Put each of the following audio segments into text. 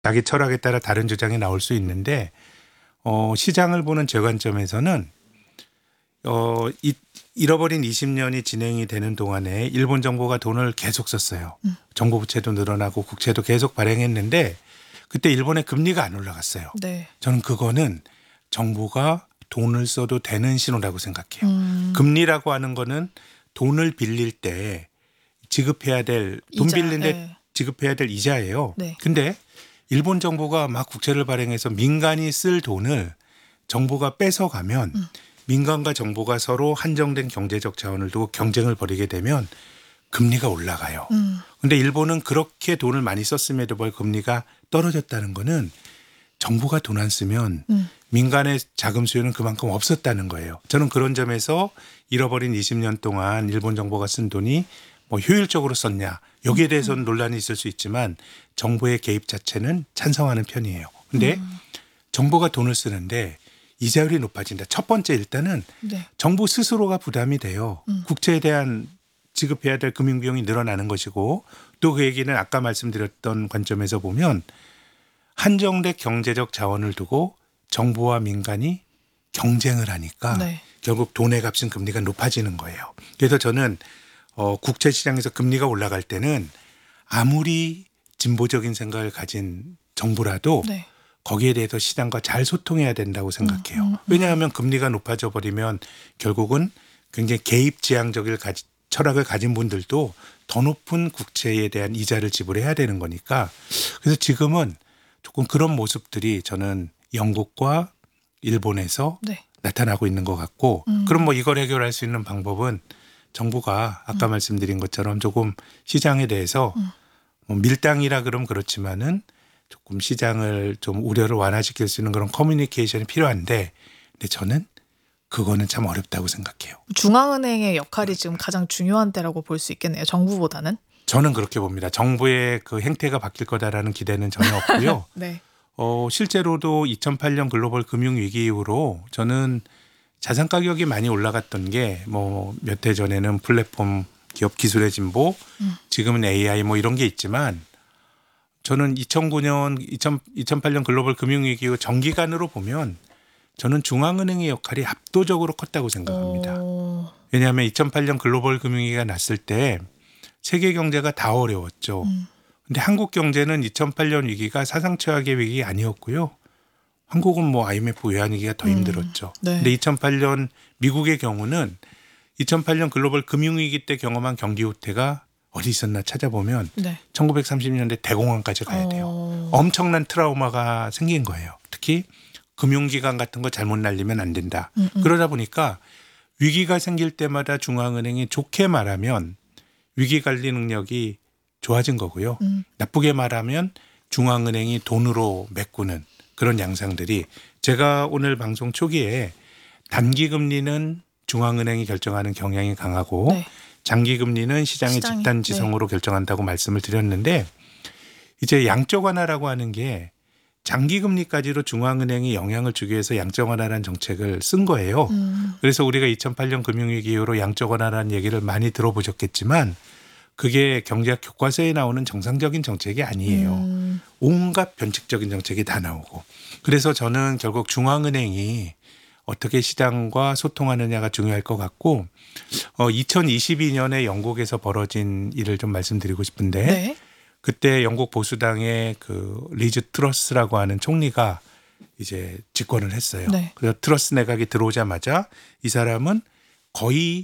자기 철학에 따라 다른 주장이 나올 수 있는데 시장을 보는 제 관점에서는 잃어버린 20년이 진행이 되는 동안에 일본 정부가 돈을 계속 썼어요. 정부 부채도 늘어나고 국채도 계속 발행했는데 그때 일본의 금리가 안 올라갔어요. 네. 저는 그거는 정부가 돈을 써도 되는 신호라고 생각해요. 금리라고 하는 거는 돈을 빌릴 때 지급해야 될 돈 이자, 빌리는데 네. 지급해야 될 이자예요. 네. 근데 일본 정부가 막 국채를 발행해서 민간이 쓸 돈을 정부가 뺏어가면 민간과 정부가 서로 한정된 경제적 자원을 두고 경쟁을 벌이게 되면 금리가 올라가요. 근데 일본은 그렇게 돈을 많이 썼음에도 불구하고 금리가 떨어졌다는 거는 정부가 돈 안 쓰면 민간의 자금 수요는 그만큼 없었다는 거예요. 저는 그런 점에서 잃어버린 20년 동안 일본 정부가 쓴 돈이 뭐 효율적으로 썼냐 여기에 대해서는 논란이 있을 수 있지만 정부의 개입 자체는 찬성하는 편이에요. 근데 정부가 돈을 쓰는데 이자율이 높아진다. 첫 번째 일단은 네. 정부 스스로가 부담이 돼요. 국채에 대한 지급해야 될 금융비용이 늘어나는 것이고 또 그 얘기는 아까 말씀드렸던 관점에서 보면 한정된 경제적 자원을 두고 정부와 민간이 경쟁을 하니까 네. 결국 돈의 값은 금리가 높아지는 거예요. 그래서 저는 국채 시장에서 금리가 올라갈 때는 아무리 진보적인 생각을 가진 정부라도 네. 거기에 대해서 시장과 잘 소통해야 된다고 생각해요. 왜냐하면 금리가 높아져 버리면 결국은 굉장히 개입지향적인 철학을 가진 분들도 더 높은 국채에 대한 이자를 지불해야 되는 거니까 그래서 지금은 조금 그런 모습들이 저는 영국과 일본에서 네. 나타나고 있는 것 같고 그럼 뭐 이걸 해결할 수 있는 방법은 정부가 아까 말씀드린 것처럼 조금 시장에 대해서 뭐 밀당이라 그러면 그렇지만은 조금 시장을 좀 우려를 완화시킬 수 있는 그런 커뮤니케이션이 필요한데 근데 저는 그거는 참 어렵다고 생각해요. 중앙은행의 역할이 지금 가장 중요한 때라고 볼 수 있겠네요. 정부보다는. 저는 그렇게 봅니다. 정부의 그 행태가 바뀔 거다라는 기대는 전혀 없고요. 네. 실제로도 2008년 글로벌 금융위기 이후로 저는 자산 가격이 많이 올라갔던 게 뭐 몇 해 전에는 플랫폼 기업 기술의 진보, 지금은 AI 뭐 이런 게 있지만 저는 2008년 글로벌 금융위기 이후 정기간으로 보면 저는 중앙은행의 역할이 압도적으로 컸다고 생각합니다. 왜냐하면 2008년 글로벌 금융위기가 났을 때 세계 경제가 다 어려웠죠. 근데 한국 경제는 2008년 위기가 사상 최악의 위기 아니었고요. 한국은 뭐 IMF 외환위기가 더 힘들었죠. 네. 근데 2008년 미국의 경우는 2008년 글로벌 금융위기 때 경험한 경기 후퇴가 어디 있었나 찾아보면 네. 1930년대 대공황까지 가야 돼요. 엄청난 트라우마가 생긴 거예요. 특히 금융기관 같은 거 잘못 날리면 안 된다. 그러다 보니까 위기가 생길 때마다 중앙은행이 좋게 말하면 위기관리 능력이 좋아진 거고요. 나쁘게 말하면 중앙은행이 돈으로 메꾸는 그런 양상들이 제가 오늘 방송 초기에 단기금리는 중앙은행이 결정하는 경향이 강하고 네. 장기금리는 시장의 집단지성으로 결정한다고 말씀을 드렸는데 이제 양적 완화라고 하는 게 장기금리까지로 중앙은행이 영향을 주기 위해서 양적 완화라는 정책을 쓴 거예요. 그래서 우리가 2008년 금융위기 이후로 양적 완화라는 얘기를 많이 들어보셨겠지만 그게 경제학 교과서에 나오는 정상적인 정책이 아니에요. 온갖 변칙적인 정책이 다 나오고. 그래서 저는 결국 중앙은행이 어떻게 시장과 소통하느냐가 중요할 것 같고 2022년에 영국에서 벌어진 일을 좀 말씀드리고 싶은데 네. 그때 영국 보수당의 그 리즈 트러스라고 하는 총리가 이제 집권을 했어요. 네. 그래서 트러스 내각이 들어오자마자 이 사람은 거의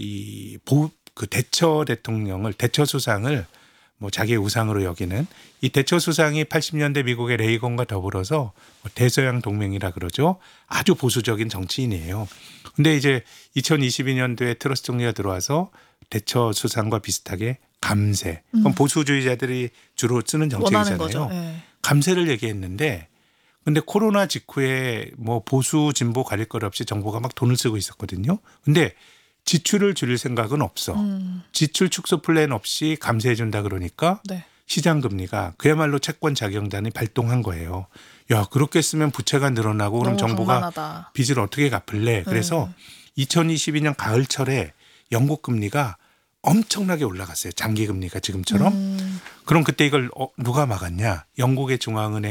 그 대처 대통령을 대처 수상을 뭐 자기의 우상으로 여기는 이 대처 수상이 80년대 미국의 레이건과 더불어서 대서양 동맹이라 그러죠. 아주 보수적인 정치인이에요. 근데 이제 2022년도에 트러스 총리가 들어와서 대처 수상과 비슷하게 감세. 그럼 보수주의자들이 주로 쓰는 원하는 정책이잖아요. 거죠. 네. 감세를 얘기했는데 근데 코로나 직후에 뭐 보수 진보 가릴 것 없이 정부가 막 돈을 쓰고 있었거든요. 근데 지출을 줄일 생각은 없어. 지출 축소 플랜 없이 감세해 준다 그러니까 네. 시장 금리가 그야말로 채권 자경단이 발동한 거예요. 야, 그렇게 쓰면 부채가 늘어나고 그럼 너무 정부가 강만하다. 빚을 어떻게 갚을래? 그래서 2022년 가을철에 영국 금리가 엄청나게 올라갔어요. 장기 금리가 지금처럼. 그럼 그때 이걸 누가 막았냐? 영국의 중앙은행